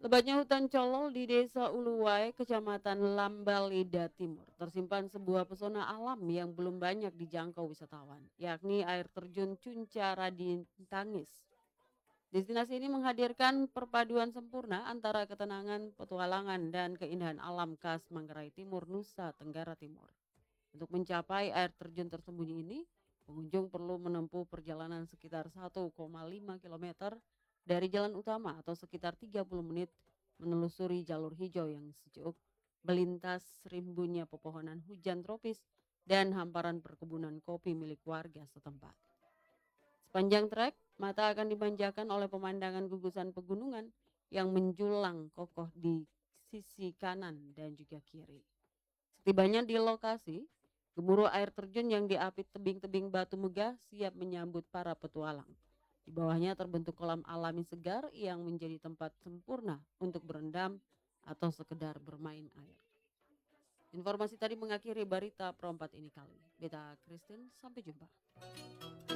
Lebatnya hutan colol di Desa Uluwai, Kecamatan Lambalida Timur, tersimpan sebuah pesona alam yang belum banyak dijangkau wisatawan, yakni air terjun Cunca Radin Tangis. Destinasi ini menghadirkan perpaduan sempurna antara ketenangan, petualangan, dan keindahan alam khas Manggarai Timur, Nusa Tenggara Timur. Untuk mencapai air terjun tersembunyi ini, pengunjung perlu menempuh perjalanan sekitar 1,5 km dari jalan utama atau sekitar 30 menit menelusuri jalur hijau yang sejuk, melintas rimbunnya pepohonan hujan tropis dan hamparan perkebunan kopi milik warga setempat. Sepanjang trek, mata akan dimanjakan oleh pemandangan gugusan pegunungan yang menjulang kokoh di sisi kanan dan juga kiri. Setibanya di lokasi, gemuruh air terjun yang diapit tebing-tebing batu megah siap menyambut para petualang. Di bawahnya terbentuk kolam alami segar yang menjadi tempat sempurna untuk berendam atau sekedar bermain air. Informasi tadi mengakhiri berita perempat ini kali. Beta Christine, sampai jumpa.